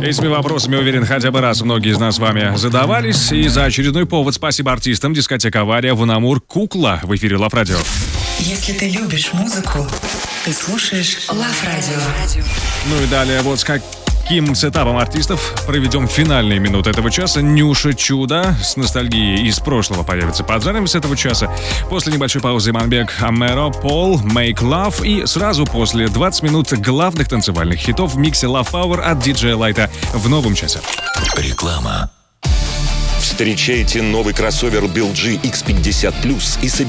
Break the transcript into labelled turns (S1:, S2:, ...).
S1: Этими вопросами, уверен, хотя бы раз многие из нас с вами задавались. И за очередной повод спасибо артистам. Дискотека «Авария», Ванамур, «Кукла» в эфире Love Radio.
S2: Если ты любишь музыку, ты слушаешь Love Radio.
S1: Ну и далее вот с каким сетапом артистов проведем финальные минуты этого часа. Нюша «Чудо» с ностальгией из прошлого появится под занавес этого часа. После небольшой паузы Иманбек, Амеро, Пол, Make Love. И сразу после 20 минут главных танцевальных хитов в миксе Love Power от диджея Лайта в новом часе.
S3: Реклама. Встречайте новый кроссовер BLG X50 Plus и соберите